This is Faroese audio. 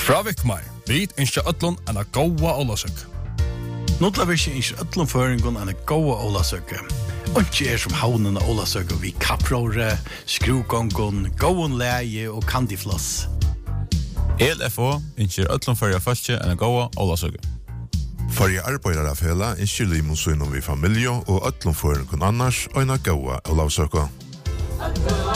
Fra Vikmar, vi ønsker ötlun en gåa Ólavsøk. Notlavirke ønsker ötlun føringon en gåa Ólavsøk. Ikke som havnen av Ólavsøk og vi kappråre, skrugongon, gåen leie og kandifloss. LFO ønsker ötlun førja fastje en gåa Ólavsøk. Forrige arbeiderafela ønsker limonsynen vi familie og ötlun føringon annars og en gåa Ólavsøk.